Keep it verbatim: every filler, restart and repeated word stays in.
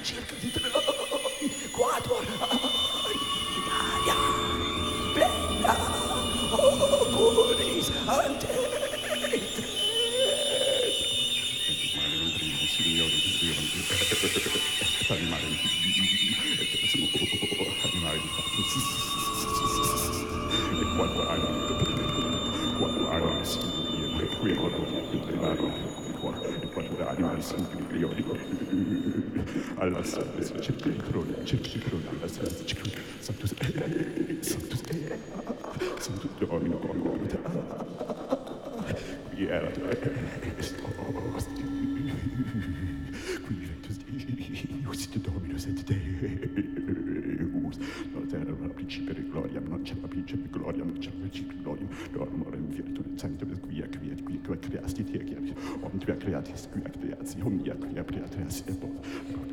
circa di troni, quattro aria, plena, oculis, ante. Alla salvezza cerca di troni, cerca di troni, alla salvezza cerca di Sanctus e Sanctus e Sanctus Domino Omnibus. Qui era est osti. Qui ventus Deus et Dominus et Deus. Non c'era una principe di gloria, non c'era principe di gloria, non c'era principe di gloria. Dormorem virtum et sanctum est quia creat, quia creasti te, quia om tua creatis, quia creatio, omnia quia creatis et